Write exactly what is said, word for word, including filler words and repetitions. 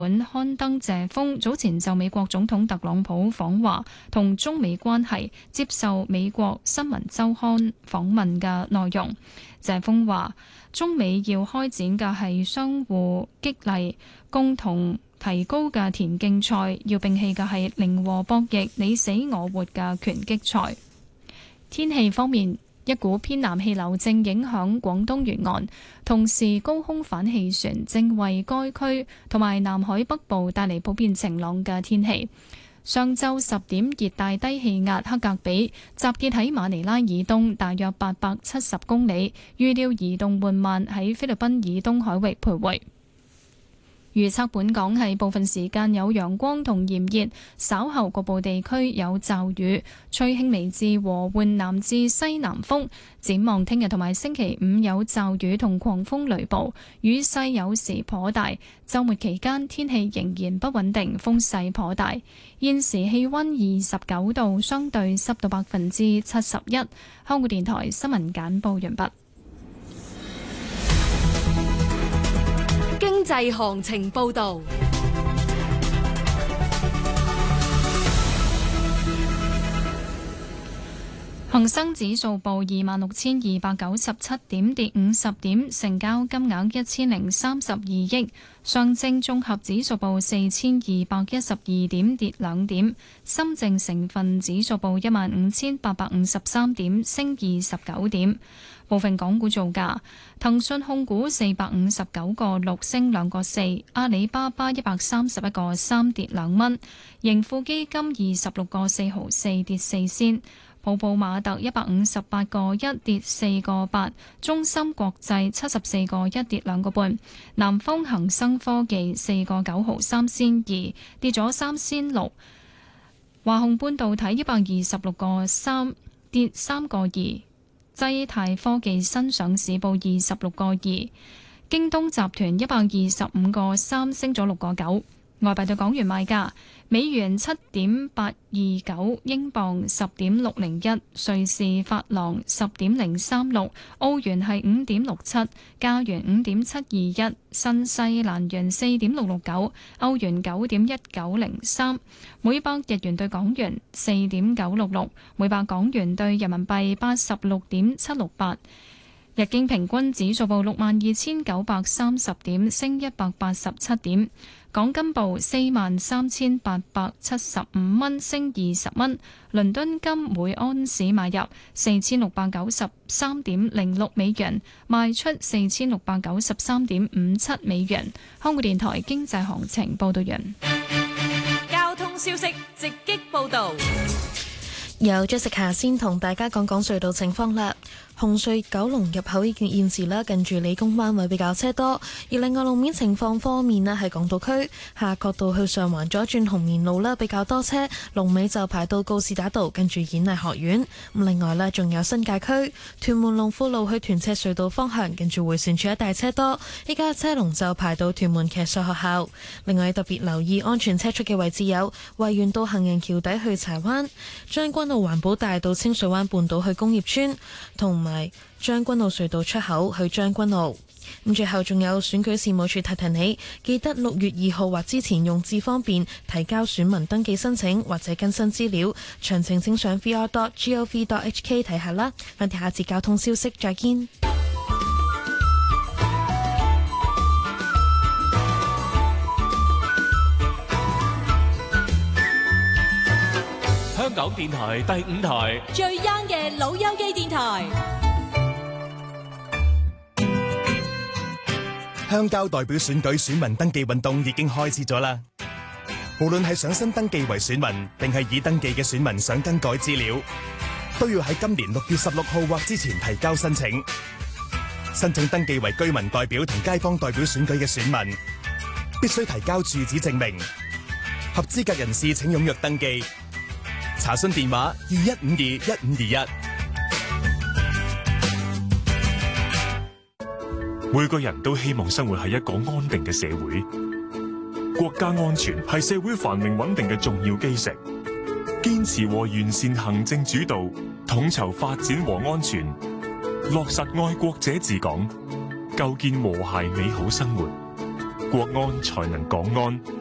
本刊登謝鋒早前就美國總統特朗普訪華同中美關係接受美國新聞週刊訪問嘅內容。謝鋒話：中美要開展嘅係相互激勵、共同提高嘅田徑賽，要摒棄嘅係零和博弈、你死我活嘅拳擊賽。天氣方面，一股偏南氣流正影響廣東沿岸，同時高空反氣旋正為該區同埋南海北部帶嚟普遍晴朗嘅天氣。上晝十點，熱帶低氣壓克格比集結喺馬尼拉以東大約八百七十公里，預料移動緩慢喺菲律賓以東海域徘徊。預測本港係部分時間有陽光同炎熱，稍後局部地區有驟雨，吹輕微至和緩南至西南風。展望聽日同埋星期五有驟雨同狂風雷暴，雨勢有時頗大。週末期間天氣仍然不穩定，風勢頗大。現時氣溫二十九度，相對濕度百分之七十一。香港電台新聞簡報完畢。 經濟行情報道。 恒生指數報二萬六千二百九十七點，跌五十點，成交金額一千零三十二億。上證綜合指數報四千二百一十二點，跌兩點。深證成分指數報一萬五千八百五十三點，升二十九點。部分港股造價：騰訊控股四百五十九個六升兩個四，阿里巴巴一百三十一個三跌兩蚊，盈富基金二十六個四毫四跌四仙。普普馬特一百五十八個一跌四個八，中芯國際七十四個一跌兩個半，南方恒生科技四個九毫三仙二跌咗三仙六，華虹半導體一百二十六個三跌三個二，濟泰科技新上市報二十六個二，京東集團一百二十五個三升咗六個九。外幣對港元賣價：美元七點八二九，英鎊十點六零一，瑞士法郎十點零三六，澳元係五點六七，加元五點七二一，新西蘭元四點六六九，歐元九點一九零三，每百日元對港元四點九六六，每百港元對人民幣八十六點七六八。日經平均指數報六萬二千九百三十點，升一百八十七點。港金報四萬三千八百七十五蚊，升二十蚊。倫敦金每安士買入四千六百九十三點零六美元，賣出四千六百九十三點五七美元。香港電台經濟行情報道完。 交通消息直擊報道。 由 Jessica 先同大家講講隧道情況啦。紅隧九龍入口現時咧，近住理工灣位比較車多。而另外路面情況方面咧，喺港島區夏慤道去上環左轉紅棉路咧比較多車，龍尾就排到告士打道近住演藝學院。咁另外咧，仲有新界區屯門龍富路去屯赤隧道方向，近住迴旋處一帶車多，依家車龍就排到屯門騎術學校。另外特別留意安全車速嘅位置有維園道行人橋底去柴灣、將軍澳環保大道清水灣半島去工業村，同埋將軍澳隧道出口去將軍澳。咁最後仲有選舉事務處提提你，記得六月二號或之前用智方便提交選民登記申請或者更新資料，詳情請上 v r dot gov dot h k 睇下啦。我哋下節交通消息再見。 香港電台第五台最 young 嘅老友記電台。 鄉郊代表選舉選民登記運動已經開始咗啦！無論係想新登記為選民，定係已登記嘅選民想更改資料，都要喺今年六月十六號或之前提交申請。申請登記為居民代表同街坊代表選舉嘅選民，必須提交住址證明。合資格人士請踴躍登記。查詢電話二一五二一五二一。 每個人都希望生活喺一個安定嘅社會，國家安全係社會繁榮穩定嘅重要基石。堅持和完善行政主導，統籌發展和安全，落實愛國者治港，構建和諧美好生活。 國安才能港安。